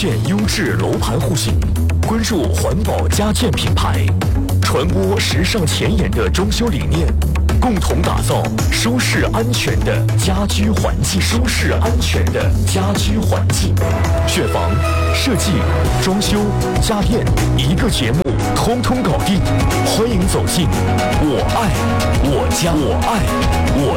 建优质楼盘户型，关注环保家建品牌，传播时尚前沿的装修理念，共同打造舒适安全的家居环境。舒适安全的家居环境，选房、设计、装修、家电，一个节目通通搞定。欢迎走进我爱我家，我爱我。